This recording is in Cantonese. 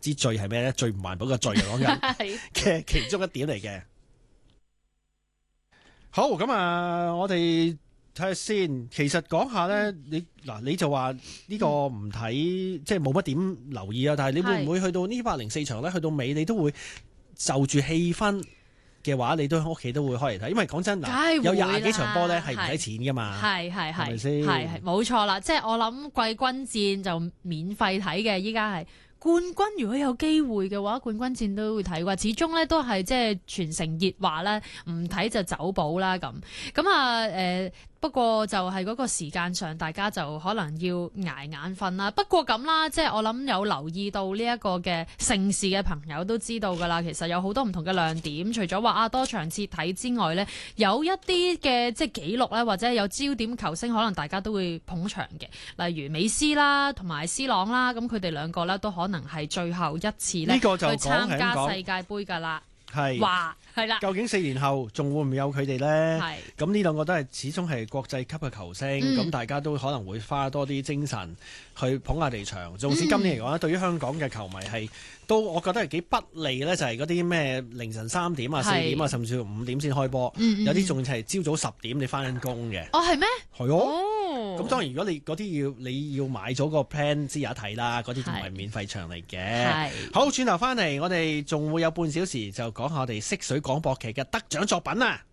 之最係咩咧？最唔環保嘅最講緊嘅其中一點嚟嘅。好，咁啊，我哋睇下先。其實講下咧，你就話呢個唔睇，即係冇乜點留意啊。但係你會唔會去到呢104場咧？去到尾你都會就住氣氛嘅話，你都喺屋企都會開嚟睇。因為講真嗱，有20幾場波咧係唔使錢噶嘛，係咪先？ 係冇錯啦。即係我諗季軍戰就免費睇嘅，依家係。冠軍如果有機會嘅話，冠軍戰都會睇啩。始終咧都係即係全城熱話咧，唔睇就走寶啦咁。咁啊不過就係嗰個時間上，大家就可能要捱眼瞓啦。不過咁啦，即係我諗有留意到呢一個嘅盛事嘅朋友都知道㗎啦。其實有好多唔同嘅亮點，除咗話多場次睇之外咧，有一啲嘅即係紀錄咧，或者有焦點球星，可能大家都會捧場嘅。例如美斯啦，同埋斯朗啦，咁佢哋兩個咧都可能係最後一次咧去參加世界盃㗎啦。話係啦，究竟4年後仲會唔會有佢哋呢？咁呢兩個都係始終係國際級嘅球星，咁大家都可能會花多啲精神去捧下地場。縱使今年嚟講咧，對於香港嘅球迷係都我覺得係幾不利呢，就係嗰啲咩凌晨3點啊、4點啊，甚至乎5點先開波，有啲仲係朝早10點你翻緊工嘅。 哦，係咩？ 係哦。咁當然如果你嗰啲你要買咗個 plan 先有得睇啦，嗰啲仲係免費場嚟嘅。好，轉頭翻嚟，我哋仲會有半小時就講下我哋色水廣播劇嘅得獎作品啊！